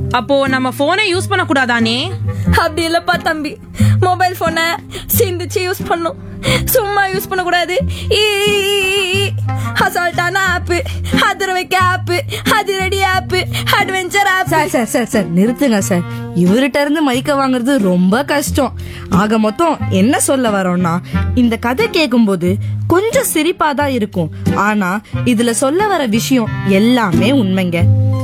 அப்போ நம்ம போனை யூஸ் பண்ண கூடாதானே? அப்படி இல்லப்பா தம்பி, மொபைல் போனை சிந்திச்சு யூஸ் பண்ணும், சும்மா யூஸ் பண்ண கூடாது. அசால்ட்டான ஆப், அதிரவைக்க ஆப், அதிரடி ஆப், அட்வென்ச்சர் ஆப். சார் நிறுத்துங்க சார். இவர்கிட்ட இருந்து மைக்க வாங்குறது ரொம்ப கஷ்டம். ஆக மொத்தம் என்ன சொல்ல வரோம்னா, இந்த கதை கேட்கும்போது கொஞ்சம் சிரிப்பா தான் இருக்கும், ஆனா இதுல சொல்ல வர விஷயம் எல்லாமே உண்மைங்க.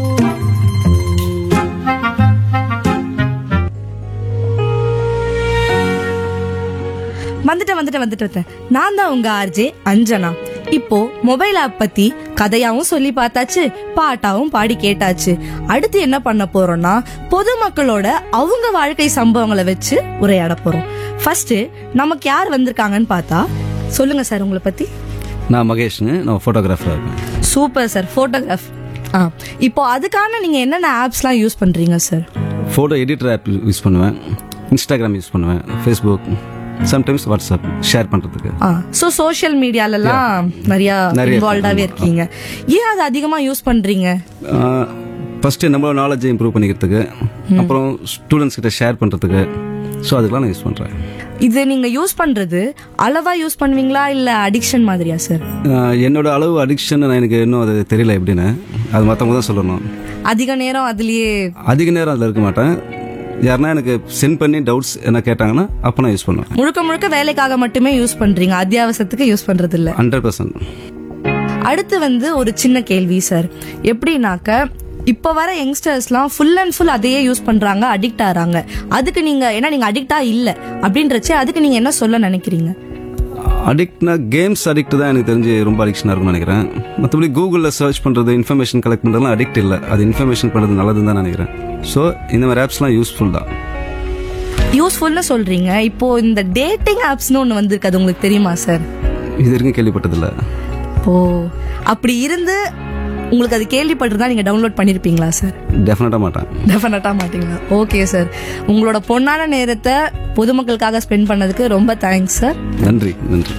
வந்துட்டேன். நான் தான் உங்க ஆர்ஜே அஞ்சனா. இப்போ மொபைல் ஆப் பத்தி கதையாவும் சொல்லி பார்த்தாச்சு, பாட்டாவும் பாடி கேட்டாச்சு. அடுத்து என்ன பண்ண போறோம்னா, பொதுமக்களோட அவங்க வாழ்க்கை சம்பவங்களை வச்சு உரையாட போறோம். ஃபர்ஸ்ட் நமக்கு யார் வந்திருக்காங்கன்னு பார்த்தா, சொல்லுங்க சார் உங்களை பத்தி. நான் மகேஷ்ங்க, நான் போட்டோகிராஃபரா இருக்கேன். Super sir, photograph. இப்போ அதுக்கான நீங்க என்னென்ன ஆப்ஸ்லாம் யூஸ் பண்றீங்க sir? Photo editor app use பண்ணுவேன், இன்ஸ்டாகிராம் யூஸ் பண்ணுவேன், ஃபேஸ்புக், சம்டைம்ஸ் வாட்ஸ்அப் ஷேர் பண்றதுக்கு. சோ சோஷியல் மீடியாலலாம் நிறைய இன்வால்வ்டாவே இருக்கீங்க. ஏன் அது அதிகமா யூஸ் பண்றீங்க? ஃபர்ஸ்ட் நம்மளோட நாலேஜை இம்ப்ரூவ் பண்ணிக்கிறதுக்கு, அப்புறம் ஸ்டூடெண்ட்ஸ் கிட்ட ஷேர் பண்றதுக்கு. ஸோ அதுக்கெல்லாம் நான் யூஸ் பண்றேன். இது நீங்க யூஸ் பண்றது அளவா யூஸ் பண்ணுவீங்களா இல்ல அடிக்ஷன் மாதிரியா சார்? என்னோட அளவு அடிக்ஷன் எனக்கு இன்னும் அது தெரியல எப்படின்னு, அது மற்றவங்க தான் சொல்லணும். அதிக நேரம் அதில் இருக்க மாட்டேன். யாருன்னா எனக்கு சென்ட் பண்ணி டவுட்ஸ் என்ன கேட்டாங்கன்னா அப்போ நான் யூஸ் பண்ணுவேன். முழுக்க வேலைக்காக மட்டுமே யூஸ் பண்றீங்க, அத்தியாவசியத்துக்கு யூஸ் பண்றது இல்ல? 100%. அடுத்து ஒரு சின்ன கேள்வி சார். எப்படின்னாக்க, இப்ப வர யங்ஸ்டர்ஸ்லாம் ஃபுல் அண்ட் ஃபுல் அதையே யூஸ் பண்றாங்க, அடிக்ட் ஆறாங்க. அதுக்கு நீங்க நீங்க அடிக்டா இல்ல அப்படின்றச்சே, அதுக்கு நீங்க என்ன சொல்ல நினைக்கிறீங்க? அடிக்ட்னா கேம்ஸ் அடிக்ட் தான் எனக்கு தெரிஞ்சு ரொம்ப அடிக்ஷனாக இருக்கும்னு நினைக்கிறேன். மற்றபடி கூகுளில் சர்ச் பண்ணுறது, இன்ஃபர்மேஷன் கலெக்ட் பண்ணுறதுலாம் அடிக்ட் இல்லை. அது இன்ஃபர்மேஷன் பண்ணுறது நல்லதுன்னு தான் நினைக்கிறேன். ஸோ இந்த மாதிரி ஆப்ஸ்லாம் யூஸ்ஃபுல் தான். யூஸ்ஃபுல்னு சொல்றீங்க. இப்போ இந்த டேட்டிங் ஆப்ஸ்னு ஒன்று வந்திருக்கு, அது உங்களுக்கு தெரியுமா சார்? இது வரைக்கும் கேள்விப்பட்டதில்ல. ஓ, அப்படி இருந்து உங்களுக்கு அது கேள்விப்பட்டிருந்தா நீங்க டவுன்லோட் பண்ணிருப்பீங்களா சார்? டெஃபினட்டா மாட்டீங்களா? ஓகே சார், உங்களோட பொன்னான நேரத்தை பொதுமக்களுக்காக ஸ்பெண்ட் பண்ணதுக்கு ரொம்ப தேங்க்ஸ் சார். நன்றி.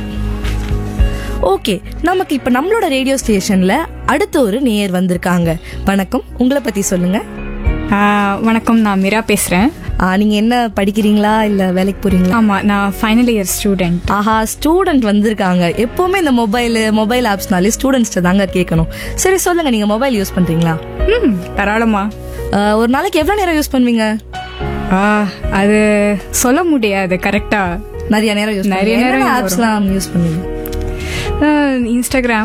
ஓகே, நமக்கு இப்ப நம்மளோட ரேடியோ ஸ்டேஷன்ல அடுத்த ஒரு நேயர் வந்திருக்காங்க. வணக்கம், உங்களை பத்தி சொல்லுங்க. வணக்கம், நான் மீரா பேசுறேன். நீங்க என்ன படிக்கிறீங்களா இல்ல வேலைக்கு போறீங்களா? ஆமா, நான் ஃபைனல் இயர் ஸ்டூடெண்ட். ஸ்டூடெண்ட் வந்திருக்காங்க. எப்பவுமே இந்த மொபைல் ஆப்ஸ்னாலே ஸ்டூடெண்ட்ஸ்ட தாங்க கேட்கணும். சரி சொல்லுங்க, நீங்க மொபைல் யூஸ் பண்றீங்களா? தாராளமா. ஒரு நாளைக்கு எவ்வளவு நேரம் யூஸ் பண்ணுவீங்க? அது சொல்ல முடியாது கரெக்டா. நிறைய நேரம் ஆப்ஸ்லாம் யூஸ் பண்ணுவீங்க? இன்ஸ்டாகிராம்,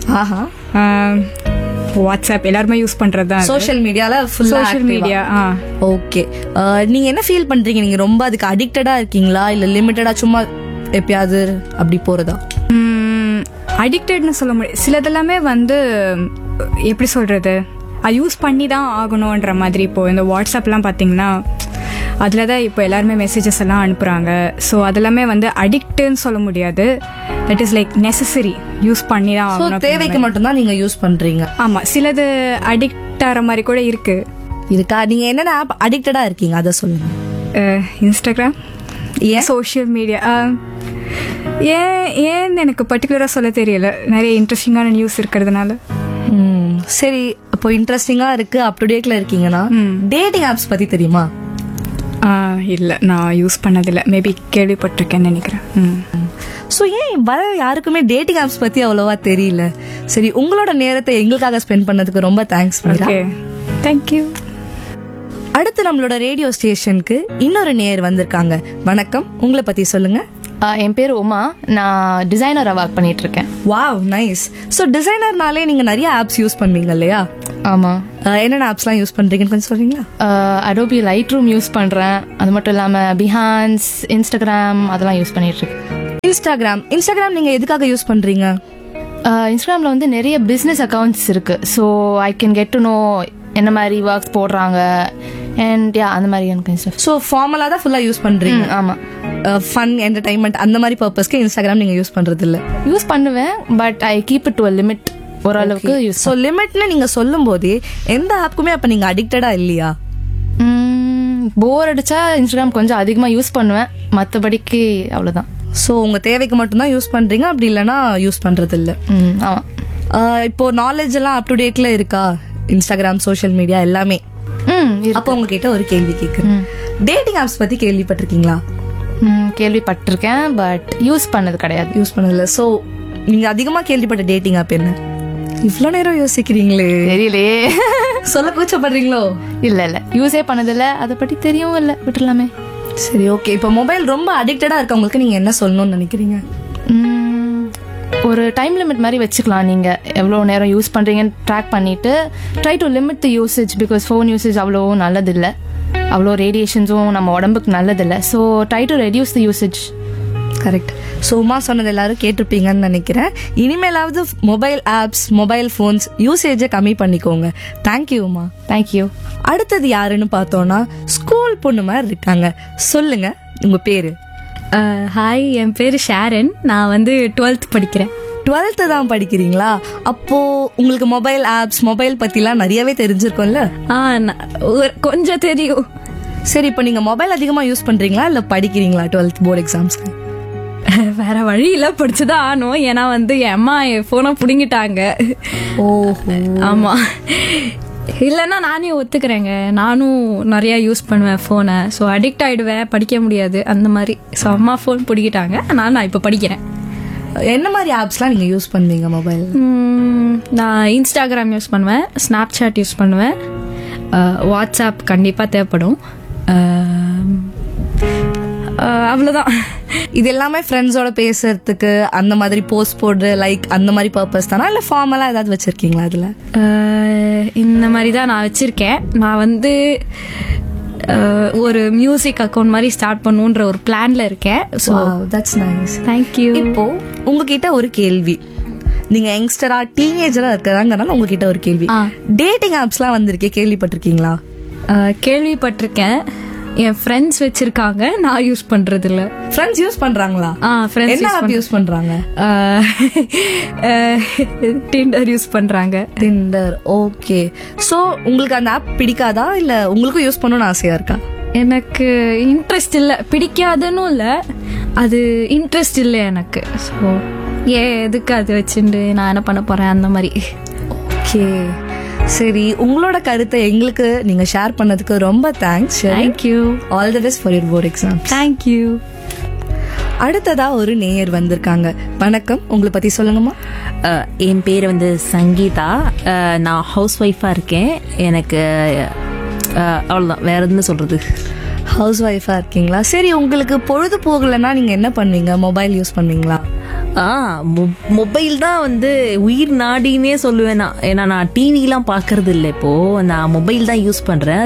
வாட்ஸ்அப் எல்லாருமே யூஸ் பண்றதா. Social media. ஓகே, நீங்க என்ன ஃபீல் பண்றீங்க? நீங்க ரொம்ப அதுக்கு அடிக்டடா இருக்கீங்களா இல்ல லிமிட்டடா சும்மா எப்பயாவது அப்படி போறதா? அடிக்டட்னு சொல்ல முடியாது. சிலதெல்லாமே எப்படி சொல்றது, அது யூஸ் பண்ணி தான் ஆகணும்ன்ற மாதிரி. இப்போ இந்த வாட்ஸ்அப்லாம் பாத்தீங்கன்னா அதில் தான் இப்போ எல்லாருமே மெசேஜஸ் எல்லாம் அனுப்புகிறாங்க. ஸோ அதெல்லாமே அடிக்ட்னு சொல்ல முடியாது. That is like necessary, use பண்ணி தான் ஆகணும். தேவைக்கு மட்டும்தான் நீங்கள் யூஸ் பண்ணுறீங்க. ஆமாம், சிலது அடிக்ட் ஆகிற மாதிரி கூட இருக்கா. நீங்கள் என்னென்ன ஆப் அடிக்டடாக இருக்கீங்க அதை சொல்லுங்க. Instagram, social media. ஏன்னு எனக்கு பர்டிகுலராக சொல்ல தெரியல, நிறைய இன்ட்ரெஸ்டிங்கான நியூஸ் இருக்கிறதுனால. சரி, அப்போ இன்ட்ரெஸ்டிங்காக இருக்கு, அப் டு டேட்ல இருக்கீங்கன்னா டேட்டிங் ஆப்ஸ் பற்றி தெரியுமா? இல்லை, நான் யூஸ் பண்ணதில்லை. மேபி கேள்விப்பட்டிருக்கேன்னு நினைக்கிறேன். ஸோ ஏன் வர யாருக்குமே டேட்டிங் ஆப்ஸ் பற்றி அவ்வளோவா தெரியல? சரி, உங்களோட நேரத்தை எங்களுக்காக ஸ்பெண்ட் பண்ணதுக்கு ரொம்ப தேங்க்ஸ். தேங்க்யூ. அடுத்து நம்மளோட ரேடியோ ஸ்டேஷனுக்கு இன்னொரு நேயர் வந்திருக்காங்க. வணக்கம், உங்களை பற்றி சொல்லுங்க. என் பேர் உமா, நான் டிசைனராக ஒர்க் பண்ணிட்டு இருக்கேன். Wow, nice. ஸோ டிசைனர்னாலே நீங்கள் நிறைய ஆப்ஸ் யூஸ் பண்ணுவீங்க இல்லையா? ஆமாம். என்னென்ன ஆப்ஸ்லாம் யூஸ் பண்ணுறீங்கன்னு கொஞ்சம் சொல்றீங்களா? அடோபி லைட் ரூம் யூஸ் பண்ணுறேன். அது மட்டும் இல்லாமல் பிஹான்ஸ், இன்ஸ்டாகிராம் அதெல்லாம் யூஸ் பண்ணிட்டு இருக்கேன். இன்ஸ்டாகிராம் நீங்கள் எதுக்காக யூஸ் பண்ணுறீங்க? இன்ஸ்டாகிராமில் நிறைய பிஸ்னஸ் அக்கௌண்ட்ஸ் இருக்குது. So I can get to know என்ன மாதிரி ஒர்க்ஸ் போடுறாங்க அண்ட் அந்த மாதிரி எனக்கு. ஸோ ஃபார்மலாக தான் ஃபுல்லாக யூஸ் பண்ணுறீங்க? ஆமாம். ஃபன், என்டர்டைன்மெண்ட் அந்த மாதிரி பர்பஸ்க்கு இன்ஸ்டாகிராம் நீங்கள் யூஸ் பண்ணுறது இல்லை? யூஸ் பண்ணுவேன், but I keep it to a limit. ஓரளவுக்கு யூஸ். ஸோ லிமிட்னு நீங்கள் சொல்லும் போதே எந்த ஆப்புக்குமே அப்போ நீங்கள் அடிக்டடா இல்லையா? போர் அடிச்சா இன்ஸ்டாகிராம் கொஞ்சம் அதிகமாக யூஸ் பண்ணுவேன், மற்றபடிக்கு அவ்வளோதான். ஸோ உங்கள் தேவைக்கு மட்டும்தான் யூஸ் பண்ணுறீங்க, அப்படி இல்லைன்னா யூஸ் பண்ணுறது இல்லை? ஆமாம். இப்போ நாலேஜ் எல்லாம் அப் டு டேட்ல இருக்கா? இன்ஸ்டாகிராம், சோஷியல் மீடியா எல்லாமே அப்போ உங்ககிட்ட ஒரு கேள்வி கேட்குறேன். டேட்டிங் ஆப்ஸ் பத்தி கேள்விப்பட்டிருக்கீங்களா? கேள்விப்பட்டிருக்கேன், பட் யூஸ் பண்ணது கிடையாது. யூஸ் பண்ணதில்ல. ஸோ நீங்க அதிகமா கேள்விப்பட்ட டேட்டிங் ஆப் என்ன? இவ்வளோ நேரம் யோசிக்கிறீங்களே, தெரியலையே. சொல்ல கூச்சப்படுறீங்களோ? இல்ல யூஸே பண்ணதில்ல, அதை பத்தி தெரியவும் இல்லை, விட்டுலாமே. சரி, ஓகே. இப்போ மொபைல் ரொம்ப அடிக்டடா இருக்கவங்களுக்கு நீங்க என்ன சொல்லணும்னு நினைக்கிறீங்க? ஒரு டைம் லிமிட் மாதிரி வச்சுக்கலாம். நீங்கள் எவ்வளோ நேரம் யூஸ் பண்ணுறீங்கன்னு ட்ராக் பண்ணிவிட்டு try to limit the usage. Because phone usage அவ்வளோ நல்லதில்லை, அவ்வளோ ரேடியேஷன்ஸும் நம்ம உடம்புக்கு நல்லதில்லை. So try to reduce the usage. Correct. So Uma சொன்னது எல்லாரும் கேட்டிருப்பீங்கன்னு நினைக்கிறேன். இனிமேலாவது மொபைல் ஆப்ஸ், மொபைல் ஃபோன்ஸ் யூசேஜை கம்மி பண்ணிக்கோங்க. தேங்க்யூ உமா. தேங்க்யூ. அடுத்தது யாருன்னு பார்த்தோன்னா ஸ்கூல் பொண்ணு மாதிரி இருக்காங்க. சொல்லுங்க உங்க பேரு. ஹாய், என் பேர் ஷாரன். நான் வந்து 12th படிக்கிறேன். 12th தான் படிக்கிறீங்களா? அப்போ உங்களுக்கு மொபைல் ஆப்ஸ், மொபைல் பத்திலாம் நிறையவே தெரிஞ்சிருக்கும்ல? கொஞ்சம் தெரியும். சரி, இப்போ நீங்க மொபைல் அதிகமா யூஸ் பண்றீங்களா இல்ல படிக்கிறீங்களா 12th போர்டு எக்ஸாம்ஸ்க்கு? வேற வழியில படிச்சுதான் ஆனும். ஏன்னா வந்து என் அம்மா என் போனை புடுங்கிட்டாங்க. ஓஹோ. ஆமா, இல்லைன்னா நானே ஒத்துக்கிறேங்க. நானும் நிறையா யூஸ் பண்ணுவேன் ஃபோனை. ஸோ அடிக்ட் ஆகிடுவேன், படிக்க முடியாது அந்த மாதிரி. ஸோ அம்மா ஃபோன் பிடிக்கிட்டாங்க, நான் இப்போ படிக்கிறேன். என்ன மாதிரி ஆப்ஸ்லாம் நீங்கள் யூஸ் பண்ணுவீங்க மொபைல்? நான் இன்ஸ்டாகிராம் யூஸ் பண்ணுவேன், ஸ்னாப் சாட் யூஸ் பண்ணுவேன், வாட்ஸ்அப் கண்டிப்பாக தேவைப்படும். அவ்வளோதான். இது எல்லாமே ஃப்ரெண்ட்ஸோட பேசுறதுக்கு அந்த மாதிரி போஸ்ட் போடுற லைக் அந்த மாதிரி பர்பஸ் தானா இல்லை ஃபார்மலாக ஏதாவது வச்சுருக்கீங்களா அதில்? இந்த மாதிரி தான் நான் வச்சுருக்கேன். நான் வந்து ஒரு மியூசிக் அக்கௌண்ட் மாதிரி ஸ்டார்ட் பண்ணுன்ற ஒரு பிளான்ல இருக்கேன். So that's nice. தேங்க்யூ. இப்போ உங்ககிட்ட ஒரு கேள்வி. நீங்க யங்ஸ்டரா டீனேஜரா இருக்கிறாங்கனால உங்ககிட்ட ஒரு கேள்வி. டேட்டிங் ஆப்ஸ்லாம் வந்திருக்கே, கேள்விப்பட்டிருக்கீங்களா? கேள்விப்பட்டிருக்கேன். என் ஃப்ரெண்ட்ஸ் வச்சிருக்காங்க, நான் யூஸ் பண்றது இல்ல. ஃப்ரெண்ட்ஸ் யூஸ் பண்றாங்களா? என்ன ஆப் யூஸ் பண்றாங்க? டிண்டர் யூஸ் பண்றாங்க. டிண்டர். ஓகே. சோ உங்களுக்கு அந்த ஆப் பிடிக்காதா இல்ல உங்களுக்கும் யூஸ் பண்ணணும்னு ஆசையா இருக்கா? எனக்கு இன்ட்ரெஸ்ட் இல்ல, பிடிக்காதுன்னு இல்ல, அது இன்ட்ரெஸ்ட் இல்லை எனக்கு. ஸோ எதுக்கு அது வச்சுட்டு நான் என்ன பண்ண போறேன் அந்த மாதிரி. ஓகே, சரி. உங்களோட கருத்தை எங்களுக்கு நீங்க ஷேர் பண்ணதுக்கு ரொம்ப thanks. Thank you. All the best for your board exam. Thank you. அடுத்ததா ஒரு நேயர் வந்திருக்காங்க. வணக்கம், உங்களை பத்தி சொல்லுங்கம்மா. என் பேர் வந்து சங்கீதா. நான் ஹவுஸ் ஒய்ஃபா இருக்கேன். எனக்கு அவ்வளோதான், வேற எதுன்னு சொல்றது. ஹவுஸ் ஒய்ஃபா இருக்கீங்களா? சரி, உங்களுக்கு பொழுது போகலைன்னா நீங்க என்ன பண்ணுவீங்க? மொபைல் யூஸ் பண்ணுவீங்களா? மொபைல் தான் வந்து உயிர் நாடினே சொல்லுவேன் நான். ஏன்னா நான் டிவிலாம் பார்க்கறது இல்லை, இப்போது நான் மொபைல் தான் யூஸ் பண்ணுறேன்.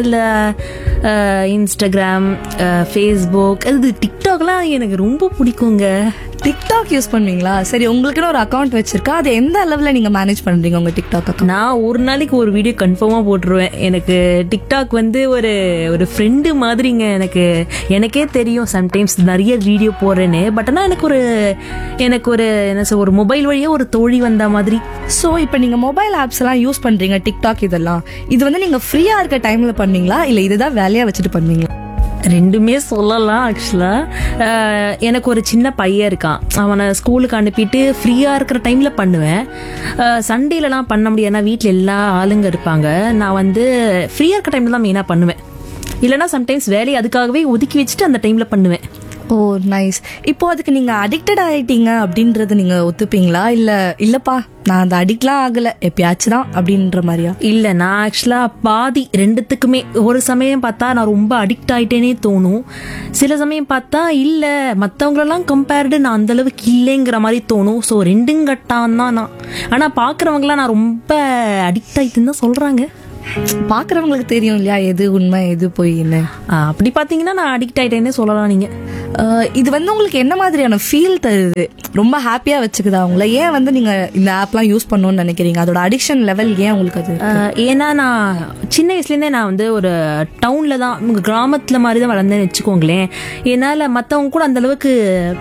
அதில் இன்ஸ்டாகிராம், ஃபேஸ்புக், அது டிக்டாக்லாம் எனக்கு ரொம்ப பிடிக்குங்க. டிக்டாக் யூஸ் பண்ணுவீங்களா? சரி, உங்களுக்குன்னு ஒரு அக்கௌண்ட் வச்சிருக்கா, அது எந்த அளவில் நீங்கள் மேனேஜ் பண்ணுறீங்க உங்கள் டிக்டாக் அக்கௌண்ட்? நான் ஒரு நாளைக்கு ஒரு வீடியோ கன்ஃபார்மாக போட்டுருவேன். எனக்கு டிக்டாக் வந்து ஒரு ஃப்ரெண்டு மாதிரிங்க. எனக்கே தெரியும் சம்டைம்ஸ் நிறைய வீடியோ போடுறேன்னு. பட் ஆனால் எனக்கு ஒரு என்ன சொல், ஒரு மொபைல் வழியாக ஒரு தோழி வந்த மாதிரி. ஸோ இப்போ நீங்கள் மொபைல் ஆப்ஸ் எல்லாம் யூஸ் பண்ணுறீங்க, டிக்டாக் இதெல்லாம், இது வந்து நீங்கள் ஃப்ரீயாக இருக்க டைமில் பண்ணீங்களா இல்லை இதுதான் வேலையாக வச்சுட்டு பண்ணீங்களா? ரெண்டுமே சொல்லலாம். ஆக்சுவலாக எனக்கு ஒரு சின்ன பையன் இருக்கான். அவனை ஸ்கூலுக்கு அனுப்பிட்டு ஃப்ரீயாக இருக்கிற டைமில் பண்ணுவேன். சண்டேலலாம் பண்ண முடியாதுன்னா வீட்டில் எல்லா ஆளுங்க இருப்பாங்க. நான் வந்து ஃப்ரீயாக இருக்கிற டைமில் தான் மெயினாக பண்ணுவேன். இல்லைனா சம்டைம்ஸ் வேலையை அதுக்காகவே ஒதுக்கி வச்சுட்டு அந்த டைமில் பண்ணுவேன். ஓ நைஸ். இப்போ அதுக்கு நீங்கள் அடிக்டட் ஆகிட்டீங்க அப்படின்றது நீங்கள் ஒத்துப்பீங்களா? இல்லைப்பா நான் அந்த அடிக்ட்லாம் ஆகலை, எப்பயாச்சும் தான் அப்படின்ற மாதிரியா? இல்லை, நான் ஆக்சுவலாக பாதி ரெண்டுத்துக்குமே. ஒரு சமயம் பார்த்தா நான் ரொம்ப அடிக்ட் ஆகிட்டேனே தோணும். சில சமயம் பார்த்தா இல்லை, மற்றவங்களெல்லாம் கம்பேர்டு நான் அந்தளவுக்கு இல்லைங்கிற மாதிரி தோணும். ஸோ ரெண்டும் கட்டான் தான் நான். ஆனால் பார்க்குறவங்களாம் நான் ரொம்ப அடிக்ட் ஆகிட்டுன்னு தான் சொல்கிறாங்க. பார்க்குறவங்களுக்கு தெரியும் இல்லையா எது உண்மை எது போய் என்ன? அப்படி பார்த்தீங்கன்னா நான் அடிக்ட் ஆகிட்டேன்னே சொல்லலாம். நீங்கள் இது வந்து உங்களுக்கு என்ன மாதிரியான ஃபீல் தருது? ரொம்ப ஹாப்பியாக வச்சுக்குதா உங்களை? ஏன் வந்து நீங்கள் இந்த ஆப்லாம் யூஸ் பண்ணணும்னு நினைக்கிறீங்க? அதோட அடிக்ஷன் லெவல் ஏன் உங்களுக்கு அது? ஏன்னா நான் சின்ன வயசுலேருந்தே நான் வந்து ஒரு டவுனில் தான், உங்கள் கிராமத்தில் மாதிரி தான் வளர்ந்தேன்னு வச்சுக்கோங்களேன். என்னால் மற்றவங்க கூட அந்தளவுக்கு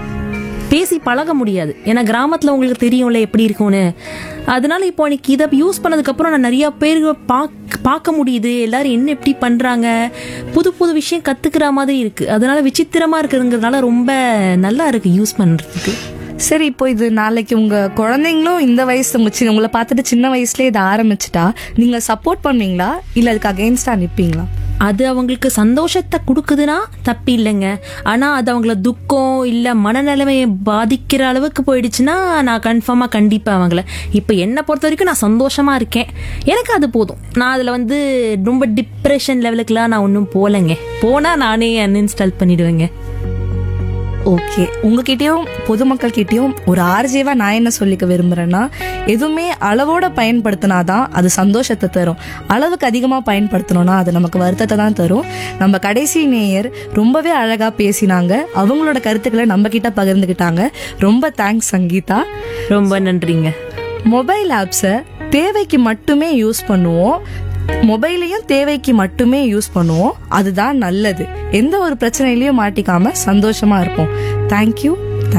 பேசி பழக முடியாது. ஏன்னா கிராமத்தில் உங்களுக்கு தெரியும்ல எப்படி இருக்கும்னு. அதனால இப்போ எனக்கு இதை யூஸ் பண்ணதுக்கப்புறம் நான் நிறையா பேர் பார்க்க முடியுது. எல்லாரும் என்ன எப்படி பண்ணுறாங்க, புது புது விஷயம் கற்றுக்கிற மாதிரி இருக்குது. அதனால விசித்திரமாக இருக்குதுங்கிறதுனால ரொம்ப நல்லா இருக்குது யூஸ் பண்ணுறதுக்கு. சரி, இப்போ இது நாளைக்கு உங்கள் குழந்தைங்களும் இந்த வயசு உங்களை பார்த்துட்டு சின்ன வயசுலேயே இதை ஆரம்பிச்சிட்டா நீங்கள் சப்போர்ட் பண்ணுவீங்களா இல்லை அதுக்கு அகெயின்ஸ்டாக நிற்பீங்களா? அது அவங்களுக்கு சந்தோஷத்தை கொடுக்குதுன்னா தப்பு இல்லைங்க. ஆனா அது அவங்கள துக்கம் இல்ல மனநிலைமையை பாதிக்கிற அளவுக்கு போயிடுச்சுன்னா நான் கண்டிப்பா அவங்கள இப்ப என்ன பொறுத்த வரைக்கும் நான் சந்தோஷமா இருக்கேன், எனக்கு அது போதும். நான் அதுல வந்து ரொம்ப டிப்ரெஷன் லெவலுக்குலாம் நான் ஒன்றும் போலங்க. போனா நானே அன்இன்ஸ்டால் பண்ணிடுவேங்க. ஓகே, உங்ககிட்டயும் பொதுமக்கள் கிட்டயும் ஒரு ஆர்ஜேவா நான் என்ன சொல்லிக்க விரும்புறேன்னா, எதுவுமே அளவோட பயன்படுத்தினாதான் அது சந்தோஷத்தை தரும். அளவுக்கு அதிகமா பயன்படுத்தணும்னா அது நமக்கு வருத்தத்தை தான் தரும். நம்ம கடைசி நேயர் ரொம்பவே அழகா பேசினாங்க, அவங்களோட கருத்துக்களை நம்ம கிட்ட பகிர்ந்துக்கிட்டாங்க. ரொம்ப தேங்க்ஸ் சங்கீதா. ரொம்ப நன்றிங்க. மொபைல் ஆப்ஸை தேவைக்கு மட்டுமே யூஸ் பண்ணுவோம், மொபைலையும் தேவைக்கு மட்டுமே யூஸ் பண்ணுவோம். அதுதான் நல்லது. எந்த ஒரு பிரச்சனையிலயும் மாட்டிக்காம சந்தோஷமா இருப்போம். தேங்க்யூ.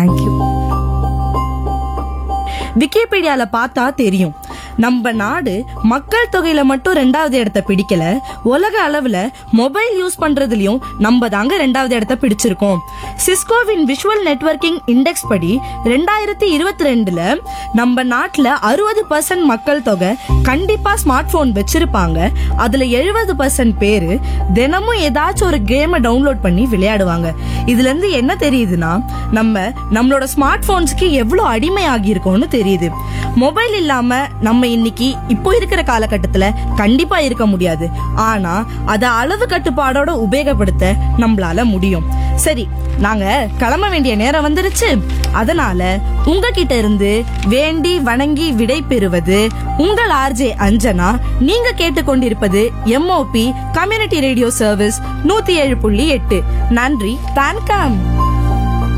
விக்கிபீடியால பார்த்தா தெரியும், நம்ம நாடு மக்கள் தொகையில மட்டும் 2வது இடத்தை பிடிக்கல, உலக அளவுல மொபைல் யூஸ் பண்றதுலயும் நம்ம தாங்க 2வது இடத்தை பிடிச்சிருக்கோம். சிஸ்கோவின் விஷுவல் நெட்வொர்க்கிங் இண்டெக்ஸ் படி 2022ல நம்ம நாட்டுல 60% மக்கள் தொகை கண்டிப்பா ஸ்மார்ட் போன் வச்சிருப்பாங்க. அதுல 70% பேரு தினமும் ஏதாச்சும் ஒரு கேமை டவுன்லோட் பண்ணி விளையாடுவாங்க. இதுல இருந்து என்ன தெரியுதுன்னா, நம்மளோட ஸ்மார்ட் போன்ஸ்க்கு எவ்வளவு அடிமை ஆகி இருக்கோம்னு தெரியுது. மொபைல் இல்லாம நம்ம இன்னைக்கு இப்போ இருக்கிற காலகட்டத்துல கண்டிப்பா இருக்க முடியாது. ஆனா அத அளவு கட்டுப்பாடோட உபயோகப்படுத்த நம்மளால முடியும். சரி, நாங்க கிளம்ப வேண்டிய நேரம் வந்துருச்சு. அதனால உங்ககிட்ட இருந்து வேண்டி வணங்கி விடை பெறுவது உங்கள் ஆர்ஜே அஞ்சனா. நீங்க கேட்டுக்கொண்டிருப்பது MOP கம்யூனிட்டி ரேடியோ சர்வீஸ் 107.8. நன்றி. வணக்கம்.